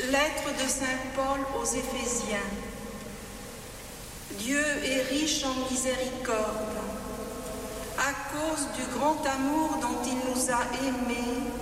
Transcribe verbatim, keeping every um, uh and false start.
Lettre de saint Paul aux Éphésiens. Dieu est riche en miséricorde. À cause du grand amour dont il nous a aimés,